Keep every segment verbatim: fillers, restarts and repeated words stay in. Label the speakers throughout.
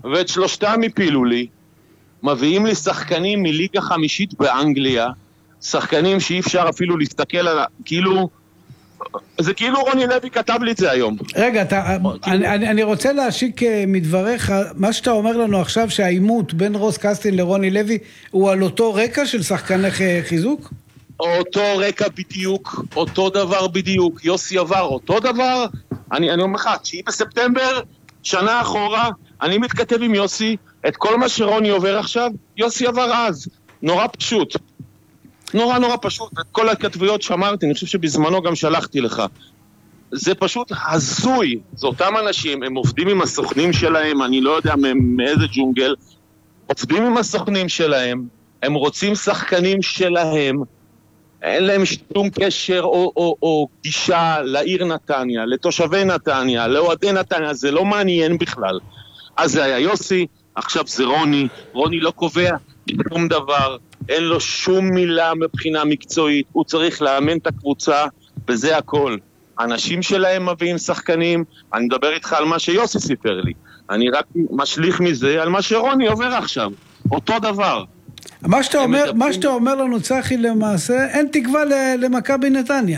Speaker 1: ואת שלושתם הפילו לי, מביאים לי שחקנים מליגה חמישית באנגליה, שחקנים שאי אפשר אפילו להסתכל על, כאילו, זה כאילו רוני לוי כתב לי את זה היום.
Speaker 2: רגע, אתה, אני, אני, אני רוצה להשיק מדבריך, מה שאתה אומר לנו עכשיו שהאימות בין רוס קסטין לרוני לוי הוא על אותו רקע של שחקני חיזוק?
Speaker 1: אותו רקע בדיוק, אותו דבר בדיוק, יוסי עבר אותו דבר, אני, אני אומר לך, תשיעי בספטמבר, שנה אחורה, אני מתכתב עם יוסי, את כל מה שרוני עובר עכשיו, יוסי עבר אז, נורא פשוט. נורא נורא פשוט, את כל הכתבויות שאמרתי, אני חושב שבזמנו גם שלחתי לך. זה פשוט הזוי, זה אותם אנשים, הם עובדים עם הסוכנים שלהם, אני לא יודע מאיזה ג'ונגל, עובדים עם הסוכנים שלהם, הם רוצים שחקנים שלהם, אין להם שום קשר או, או, או גישה לעיר נתניה, לתושבי נתניה, לאוהדי נתניה, זה לא מעניין בכלל. אז זה היה יוסי, עכשיו זה רוני, רוני לא קובע שום דבר, אין לו שום מילה מבחינה מקצועית, הוא צריך לאמן את הקבוצה, וזה הכל. אנשים שלהם מביאים שחקנים, אני מדבר איתך על מה שיוסי סיפר לי, אני רק משליך מזה על מה שרוני עובר עכשיו, אותו דבר.
Speaker 2: מה שאתה אומר, מדברים... מה שאתה אומר לנו צחי למעשה, אין תקווה למכבי נתניה.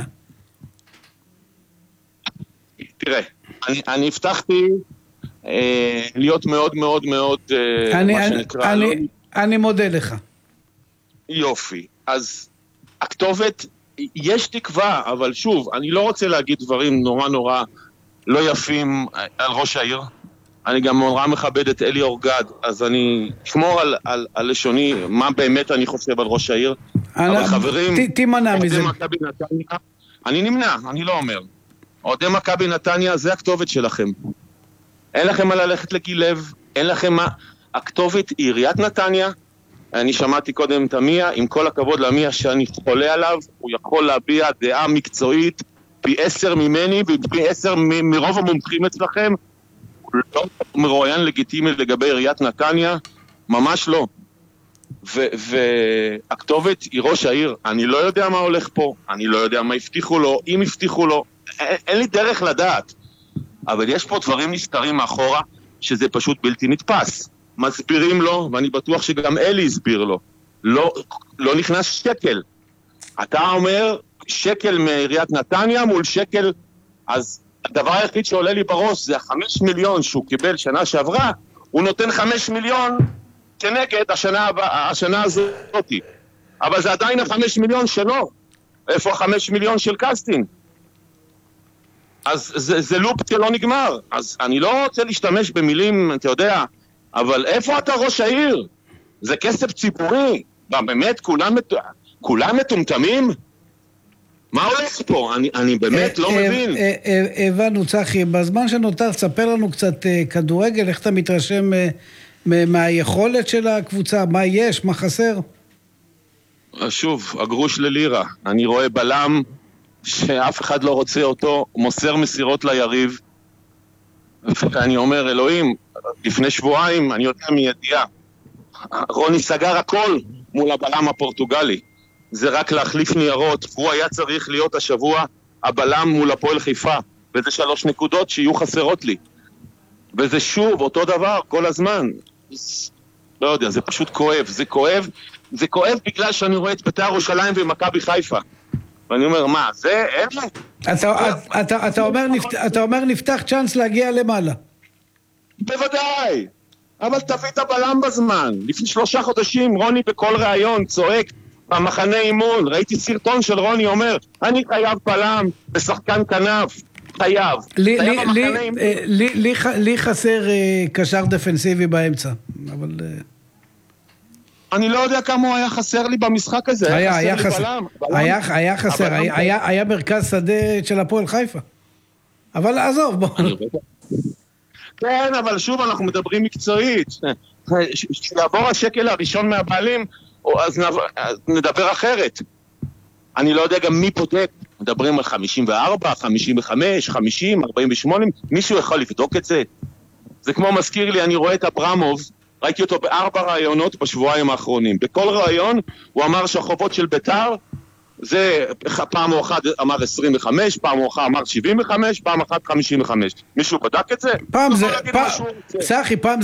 Speaker 2: תראה,
Speaker 1: אני, אני הבטחתי אה, להיות מאוד מאוד מאוד, אה,
Speaker 2: אני,
Speaker 1: מה
Speaker 2: אני,
Speaker 1: שנקרא...
Speaker 2: אני,
Speaker 1: לא...
Speaker 2: אני מודה לך.
Speaker 1: יופי, אז הכתובת, יש תקווה, אבל שוב, אני לא רוצה להגיד דברים נורא נורא לא יפים על ראש העיר. אני גם נורא מכבד את אלי אורגד, אז אני אשמור על, על, על לשוני מה באמת אני חושב על ראש העיר.
Speaker 2: אני...
Speaker 1: אבל חברים,
Speaker 2: ת, תימנע מזה.
Speaker 1: מכבי נתניה, אני נמנע, אני לא אומר. אוהדי מכבי נתניה, זה הכתובת שלכם. אין לכם מה ללכת לגילב, אין לכם מה... הכתובת היא עיריית נתניה, אני שמעתי קודם את המיה, עם כל הכבוד למיה שאני חולה עליו, הוא יכול להביע דעה מקצועית פי עשר ממני ופי עשר מ- מרוב המומחים אצלכם, הוא לא מרואיין לגיטימי לגבי עיריית נתניה, ממש לא. והכתובת היא ראש העיר, אני לא יודע מה הולך פה, אני לא יודע מה הבטיחו לו, אם הבטיחו לו, אין, אין לי דרך לדעת, אבל יש פה דברים נסתרים מאחורה, שזה פשוט בלתי נתפס. מסבירים לו, ואני בטוח שגם אלי הסביר לו, לא, לא נכנס שקל. אתה אומר, שקל מעיריית נתניה מול שקל, אז הדבר היחיד שעולה לי בראש זה החמש מיליון שהוא קיבל שנה שעברה, הוא נותן חמש מיליון כנגד השנה, השנה הזאת. אבל זה עדיין החמש מיליון שלו. איפה החמש מיליון של קסטין? אז זה, זה לופ שלא נגמר. אז אני לא רוצה להשתמש במילים, אתה יודע, אבל איפה אתה ראש העיר? זה כסף ציבורי. באמת, כולם, כולם מטומטמים? מה הולך פה? אני, אני באמת לא מבין.
Speaker 2: הבנו, צחי, בזמן שנותר, תספר לנו קצת כדורגל, איך אתה מתרשם מהיכולת של הקבוצה, מה יש, מה חסר?
Speaker 1: שוב, הגרוש ללירה. אני רואה בלם שאף אחד לא רוצה אותו, מוסר מסירות ליריב, ואני אומר, אלוהים, לפני שבועיים, אני יודע מידיעה, רוני סגר הכל מול הבלם הפורטוגלי. זה רק להחליף ניירות, הוא היה צריך להיות השבוע הבלם מול הפועל חיפה, וזה שלוש נקודות שיהיו חסרות לי. וזה שוב, אותו דבר, כל הזמן. לא יודע, זה פשוט כואב, זה כואב, זה כואב בגלל שאני רואה את בית"ר ירושלים ומכבי חיפה. ואני אומר, מה, זה, אין לי?
Speaker 2: אתה אומר, נפתח צ'אנס להגיע למעלה.
Speaker 1: בוודאי, אבל תביא את הבלם בזמן. לפני שלושה חודשים רוני בכל ראיון צועק במחנה אימון, ראיתי סרטון של רוני אומר, אני חייב בלם בשחקן כנף, חייב.
Speaker 2: לי חסר קשר דפנסיבי באמצע, אבל...
Speaker 1: אני לא יודע כמה הוא היה חסר לי במשחק הזה.
Speaker 2: היה, היה חסר. היה חסר, היה מרכז שדה של הפועל חיפה. אבל עזוב, בוא.
Speaker 1: כן, אבל שוב אנחנו מדברים מקצועית. שיעבור השקל הראשון מהבעלים, אז נדבר אחרת. אני לא יודע גם מי פותק. מדברים על חמישים וארבע, חמישים וחמש, חמישים, ארבעים ושמונה. מישהו יכול לבדוק את זה? זה כמו מזכיר לי, אני רואה את אברמוב, ראיתי אותו בארבע רעיונות בשבועיים האחרונים. בכל רעיון הוא אמר שהחובות של בית"ר, זה פעם או אחת אמר עשרים וחמש, פעם או אחת אמר שבעים וחמש, פעם אחת חמישים וחמש. מישהו בדק את זה?
Speaker 2: פעם זה, פעם, צחי, פעם